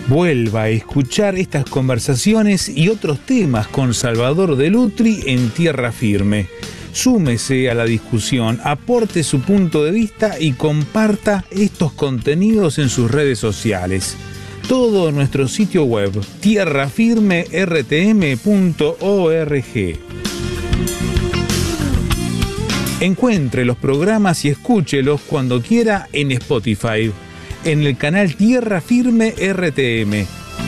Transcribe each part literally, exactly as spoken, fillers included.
Vuelva a escuchar estas conversaciones y otros temas con Salvador de Lutri en Tierra Firme. Súmese a la discusión, aporte su punto de vista y comparta estos contenidos en sus redes sociales. Todo en nuestro sitio web tierra firme r t m punto org. Encuentre los programas y escúchelos cuando quiera en Spotify, en el canal Tierra Firme R T M.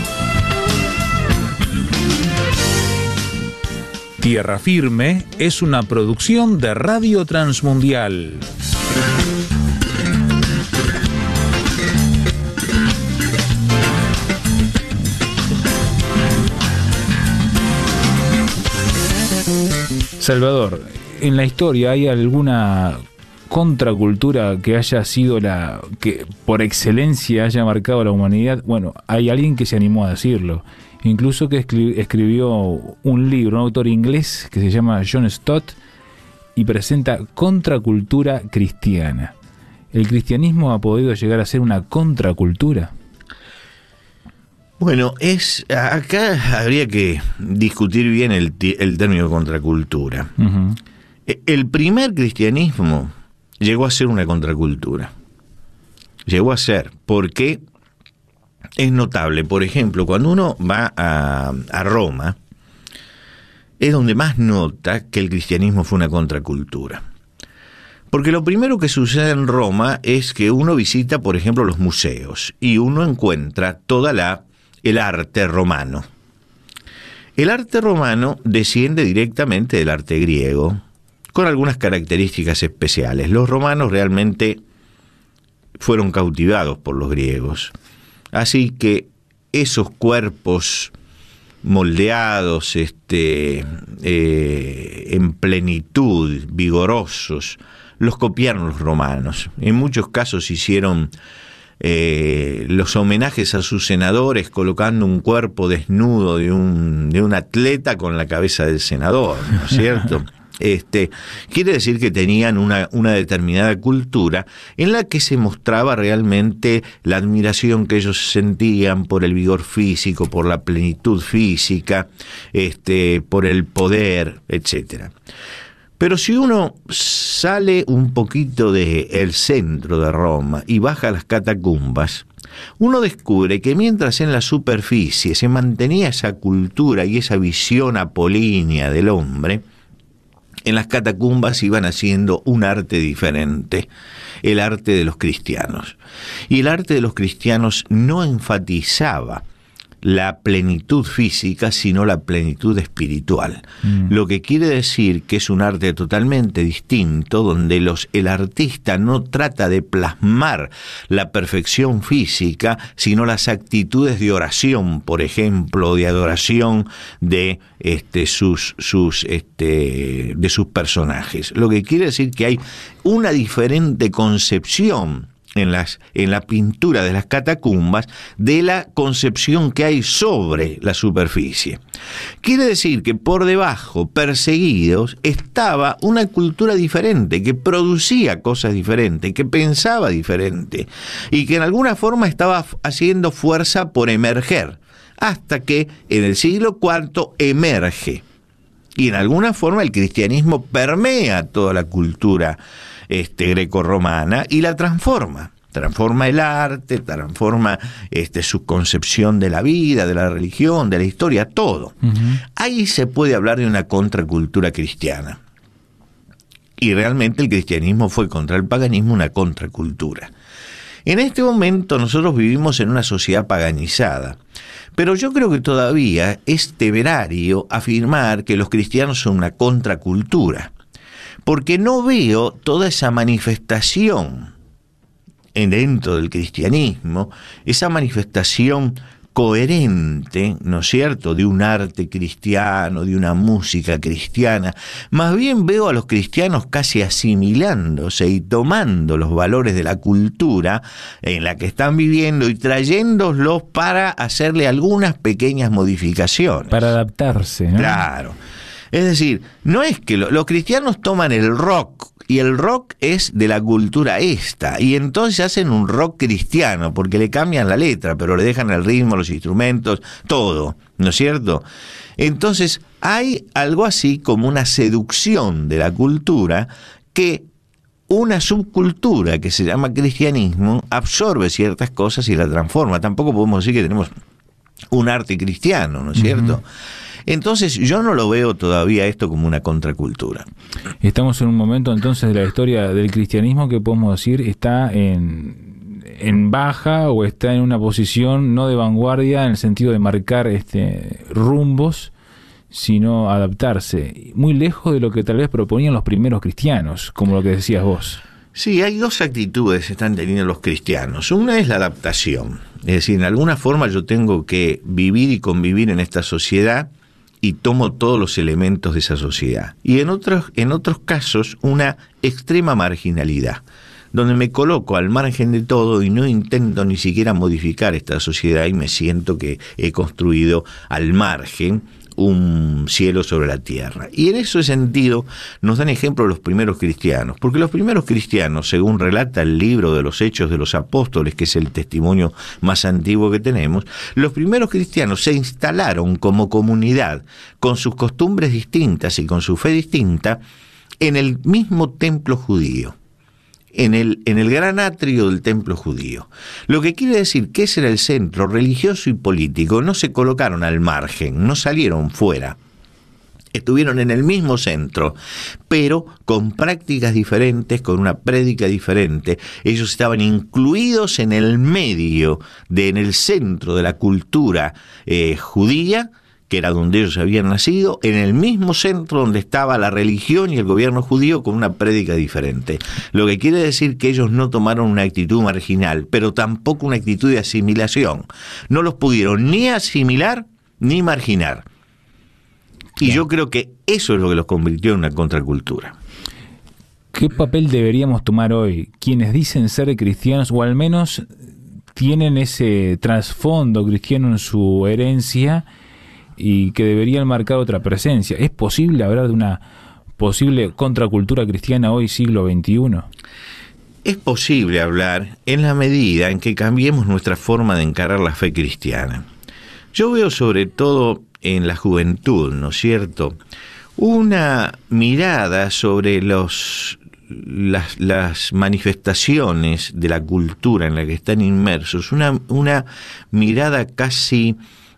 Tierra Firme es una producción de Radio Transmundial. Salvador, en la historia hay alguna contracultura que haya sido la que por excelencia haya marcado a la humanidad. Bueno, hay alguien que se animó a decirlo, incluso que escri- escribió un libro, un autor inglés que se llama John Stott y presenta contracultura cristiana. ¿El cristianismo ha podido llegar a ser una contracultura? Bueno, es acá habría que discutir bien el, el término contracultura. Uh-huh. El primer cristianismo llegó a ser una contracultura. Llegó a ser, porque es notable, por ejemplo, cuando uno va a, a Roma, es donde más nota que el cristianismo fue una contracultura. Porque lo primero que sucede en Roma es que uno visita, por ejemplo, los museos y uno encuentra toda la el arte romano. El arte romano desciende directamente del arte griego, con algunas características especiales. Los romanos realmente fueron cautivados por los griegos, así que esos cuerpos moldeados, este, eh, en plenitud, vigorosos, los copiaron los romanos. En muchos casos hicieron Eh, los homenajes a sus senadores colocando un cuerpo desnudo de un, de un atleta con la cabeza del senador, ¿no es cierto? Este, quiere decir que tenían una, una determinada cultura en la que se mostraba realmente la admiración que ellos sentían por el vigor físico, por la plenitud física, este, por el poder, etcétera. Pero si uno sale un poquito del centro de Roma y baja a las catacumbas, uno descubre que mientras en la superficie se mantenía esa cultura y esa visión apolínea del hombre, en las catacumbas iban haciendo un arte diferente, el arte de los cristianos. Y el arte de los cristianos no enfatizaba la plenitud física, sino la plenitud espiritual. Mm. Lo que quiere decir que es un arte totalmente distinto, donde los, el artista no trata de plasmar la perfección física, sino las actitudes de oración, por ejemplo, de adoración de este, sus, sus, este, de sus personajes. Lo que quiere decir que hay una diferente concepción en las en la pintura de las catacumbas de la concepción que hay sobre la superficie. Quiere decir que por debajo, perseguidos, estaba una cultura diferente, que producía cosas diferentes, que pensaba diferente, y que en alguna forma estaba haciendo fuerza por emerger, hasta que en el siglo cuarto emerge. Y en alguna forma el cristianismo permea toda la cultura Este, grecorromana y la transforma, transforma el arte, transforma este, su concepción de la vida, de la religión, de la historia, todo. Uh-huh. Ahí se puede hablar de una contracultura cristiana. Y realmente el cristianismo fue contra el paganismo una contracultura. En este momento nosotros vivimos en una sociedad paganizada, pero yo creo que todavía es temerario afirmar que los cristianos son una contracultura, porque no veo toda esa manifestación dentro del cristianismo, esa manifestación coherente, ¿no es cierto?, de un arte cristiano, de una música cristiana. Más bien veo a los cristianos casi asimilándose y tomando los valores de la cultura en la que están viviendo y trayéndolos para hacerle algunas pequeñas modificaciones. Para adaptarse, ¿no? Claro. Es decir, no es que lo, los cristianos toman el rock y el rock es de la cultura esta, y entonces hacen un rock cristiano, porque le cambian la letra, pero le dejan el ritmo, los instrumentos, todo, ¿no es cierto? Entonces hay algo así como una seducción de la cultura que una subcultura que se llama cristianismo absorbe ciertas cosas y la transforma. Tampoco podemos decir que tenemos un arte cristiano, ¿no es cierto? Uh-huh. Entonces yo no lo veo todavía esto como una contracultura. Estamos en un momento entonces de la historia del cristianismo que podemos decir está en, en baja o está en una posición no de vanguardia en el sentido de marcar este rumbos, sino adaptarse, muy lejos de lo que tal vez proponían los primeros cristianos, como lo que decías vos. Sí, hay dos actitudes que están teniendo los cristianos. Una es la adaptación, es decir, en alguna forma yo tengo que vivir y convivir en esta sociedad y tomo todos los elementos de esa sociedad. Y en otros, en otros casos, una extrema marginalidad, donde me coloco al margen de todo y no intento ni siquiera modificar esta sociedad y me siento que he construido al margen un cielo sobre la tierra. Y en ese sentido nos dan ejemplo los primeros cristianos, porque los primeros cristianos, según relata el libro de los Hechos de los Apóstoles, que es el testimonio más antiguo que tenemos, los primeros cristianos se instalaron como comunidad, con sus costumbres distintas y con su fe distinta, en el mismo templo judío. En el, en el gran atrio del templo judío. Lo que quiere decir que ese era el centro religioso y político. No se colocaron al margen, no salieron fuera. Estuvieron en el mismo centro, pero con prácticas diferentes, con una prédica diferente. Ellos estaban incluidos en el medio, de, en el centro de la cultura eh, judía, que era donde ellos habían nacido, en el mismo centro donde estaba la religión y el gobierno judío con una prédica diferente. Lo que quiere decir que ellos no tomaron una actitud marginal, pero tampoco una actitud de asimilación. No los pudieron ni asimilar ni marginar. Y Bien. Yo creo que eso es lo que los convirtió en una contracultura. ¿Qué papel deberíamos tomar hoy quienes dicen ser cristianos o al menos tienen ese trasfondo cristiano en su herencia y que deberían marcar otra presencia? ¿Es posible hablar de una posible contracultura cristiana hoy, siglo veintiuno? Es posible hablar en la medida en que cambiemos nuestra forma de encarar la fe cristiana. Yo veo sobre todo en la juventud, ¿no es cierto?, una mirada sobre los, las, las manifestaciones de la cultura en la que están inmersos, una, una mirada casi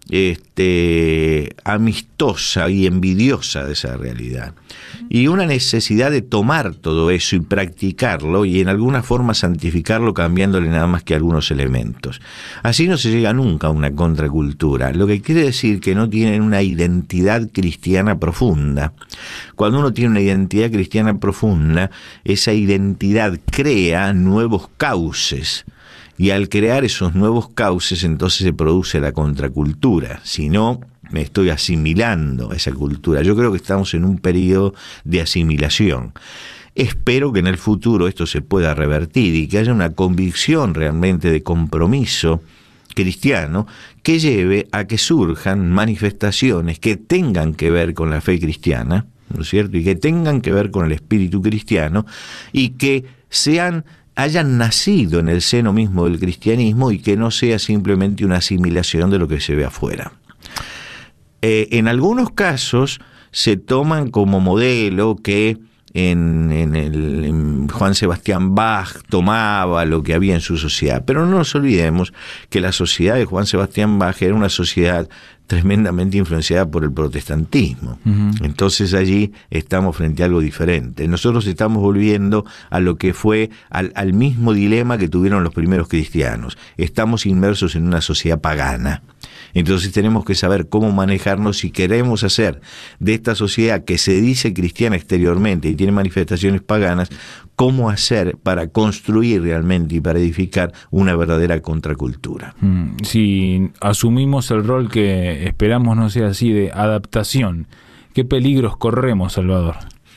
Este, amistosa y envidiosa de esa realidad, y una necesidad de tomar todo eso y practicarlo y en alguna forma santificarlo cambiándole nada más que algunos elementos. Así no se llega nunca a una contracultura, lo que quiere decir que no tienen una identidad cristiana profunda. Cuando uno tiene una identidad cristiana profunda, esa identidad crea nuevos cauces. Y al crear esos nuevos cauces, entonces se produce la contracultura. Si no, me estoy asimilando a esa cultura. Yo creo que estamos en un periodo de asimilación. Espero que en el futuro esto se pueda revertir y que haya una convicción realmente de compromiso cristiano que lleve a que surjan manifestaciones que tengan que ver con la fe cristiana, ¿no es cierto?, y que tengan que ver con el espíritu cristiano y que sean hayan nacido en el seno mismo del cristianismo y que no sea simplemente una asimilación de lo que se ve afuera. Eh, en algunos casos se toman como modelo que en, en, el, en Juan Sebastián Bach tomaba lo que había en su sociedad, pero no nos olvidemos que la sociedad de Juan Sebastián Bach era una sociedad tremendamente influenciada por el protestantismo. Uh-huh. Entonces allí estamos frente a algo diferente. Nosotros estamos volviendo a lo que fue al, al mismo dilema que tuvieron los primeros cristianos. Estamos inmersos en una sociedad pagana. Entonces tenemos que saber cómo manejarnos si queremos hacer de esta sociedad que se dice cristiana exteriormente y tiene manifestaciones paganas, cómo hacer para construir realmente y para edificar una verdadera contracultura. Si asumimos el rol que esperamos no sea así de adaptación, ¿qué peligros corremos, Salvador?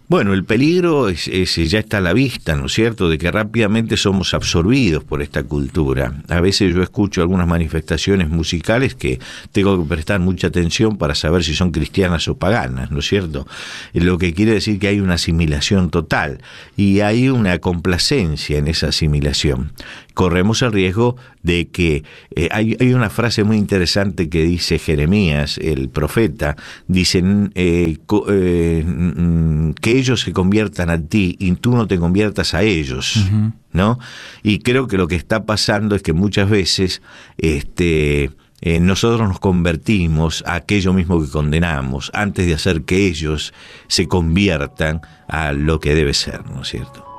Bueno, el peligro es, es, ya está a la vista, ¿no es cierto?, de que rápidamente somos absorbidos por esta cultura. A veces yo escucho algunas manifestaciones musicales que tengo que prestar mucha atención para saber si son cristianas o paganas, ¿no es cierto? Lo que quiere decir que hay una asimilación total y hay una complacencia en esa asimilación. Corremos el riesgo de que eh, hay, hay una frase muy interesante que dice Jeremías, el profeta, dicen eh, co, eh, que ellos se conviertan a ti y tú no te conviertas a ellos, uh-huh. ¿no? Y creo que lo que está pasando es que muchas veces este, eh, nosotros nos convertimos a aquello mismo que condenamos antes de hacer que ellos se conviertan a lo que debe ser, ¿no es cierto?